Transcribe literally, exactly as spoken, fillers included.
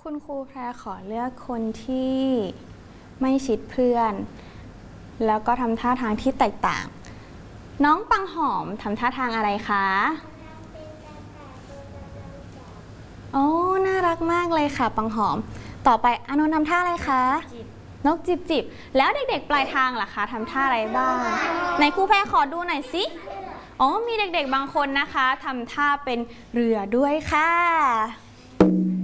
คุณครูแพรขอเลือกคนที่ไม่ชิดเพื่อนแล้วก็ทำท่าทางที่แตกต่างน้องปังหอมทำท่าทางอะไรคะโอ้น่ารักมากเลยค่ะปังหอมต่อไปอานนท์ทำท่าอะไรคะนกจิบจิบแล้วเด็กๆปลายทางล่ะคะทำท่าอะไรบ้างในครูแพรขอดูหน่อยสิอ๋อมีเด็กๆบางคนนะคะทำท่าเป็นเรือด้วยค่ะ